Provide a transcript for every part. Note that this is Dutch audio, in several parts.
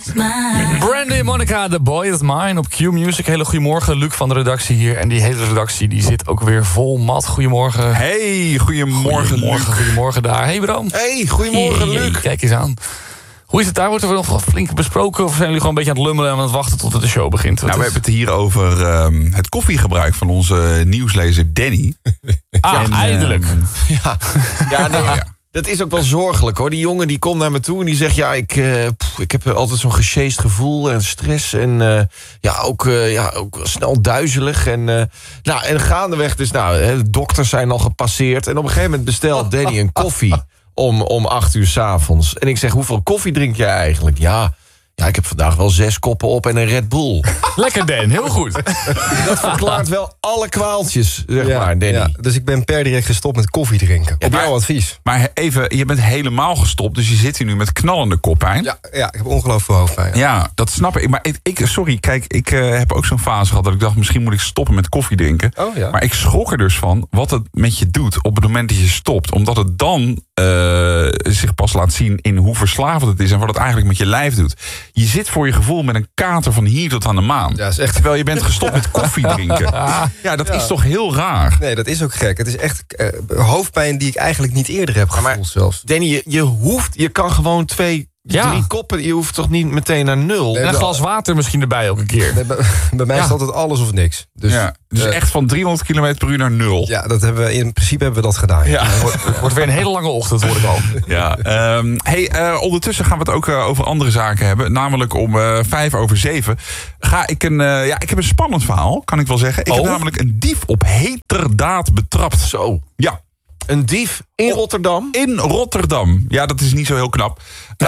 Brandy Monica, The Boy Is Mine op Q-Music. Hele goedemorgen, Luc van de redactie hier. En die hele redactie die zit ook weer vol mat. Goedemorgen. Hey, goedemorgen Luc. Goedemorgen daar. Hey Bram. Hey, goedemorgen Luc. Kijk eens aan. Hoe is het daar? Wordt er nog wat flink besproken? Of zijn jullie gewoon een beetje aan het lummelen en aan het wachten tot de show begint? Nou, we hebben het hier over het koffiegebruik van onze nieuwslezer Danny. Eindelijk. Dat is ook wel zorgelijk hoor. Die jongen die komt naar me toe en die zegt... ja, ik heb altijd zo'n gesjeest gevoel en stress. En ook snel duizelig. En gaandeweg dus... de dokters zijn al gepasseerd. En op een gegeven moment bestelt Danny een koffie... om 8 uur 's avonds. En ik zeg, hoeveel koffie drink jij eigenlijk? Ja, ik heb vandaag wel 6 koppen op en een Red Bull. Lekker Dan, heel goed. Dat verklaart wel alle kwaaltjes, zeg maar, Danny. Ja, dus ik ben per direct gestopt met koffie drinken. Op jouw advies. Maar even, je bent helemaal gestopt, dus je zit hier nu met knallende koppijn. Ja, ik heb ongelooflijk veel hoofdpijn. Ja, dat snap ik. Maar ik heb ook zo'n fase gehad dat ik dacht... misschien moet ik stoppen met koffie drinken. Oh, ja. Maar ik schrok er dus van wat het met je doet op het moment dat je stopt. Omdat het dan zich pas laat zien in hoe verslavend het is... en wat het eigenlijk met je lijf doet. Je zit voor je gevoel met een kater van hier tot aan de maan. Ja, is echt... Terwijl je bent gestopt met koffie drinken. Ja, dat is toch heel raar. Nee, dat is ook gek. Het is echt hoofdpijn die ik eigenlijk niet eerder heb gevoeld zelfs. Danny, je kan gewoon 2, 3 koppen. Je hoeft toch niet meteen naar 0? En een glas water misschien erbij elke keer. Bij mij is het altijd alles of niks. Dus echt van 300 km per uur naar 0. Ja, in principe hebben we dat gedaan. Ja. Wordt weer een hele lange ochtend, hoor ik al. Ja, ondertussen gaan we het ook over andere zaken hebben. Namelijk om 7:05 ga ik ik heb een spannend verhaal, kan ik wel zeggen. Ik heb namelijk een dief op heterdaad betrapt. Zo. Ja. Een dief in Rotterdam? In Rotterdam. Ja, dat is niet zo heel knap.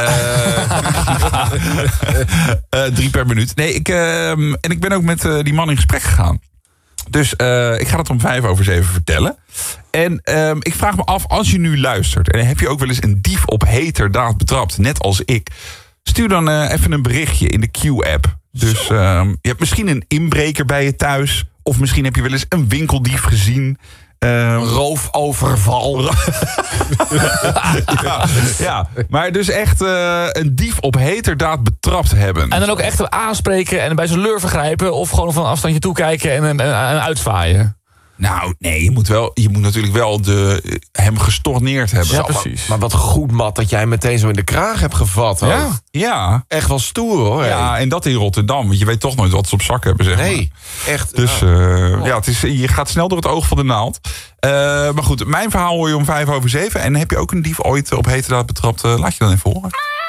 3 per minuut. Nee, ik ben ook met die man in gesprek gegaan. Dus ik ga het om 7:05 vertellen. En ik vraag me af, als je nu luistert... en heb je ook wel eens een dief op heterdaad betrapt, net als ik... stuur dan even een berichtje in de Q-app. Dus je hebt misschien een inbreker bij je thuis... of misschien heb je wel eens een winkeldief gezien... roofoverval. ja, maar dus echt een dief op heterdaad betrapt hebben. En dan ook echt aanspreken en bij zijn lurven grijpen... of gewoon van een afstandje toekijken en uitvaaien. Nou, nee, je moet natuurlijk wel hem gestorneerd hebben. Ja, precies. Maar wat goed, Matt, dat jij meteen zo in de kraag hebt gevat. Hoor. Ja. Echt wel stoer, hoor. Ja, en dat in Rotterdam. Want je weet toch nooit wat ze op zak hebben, zeg maar. Nee, echt. Dus je gaat snel door het oog van de naald. Maar goed, mijn verhaal hoor je om 7:05. En heb je ook een dief ooit op heterdaad betrapt? Laat je dan even horen.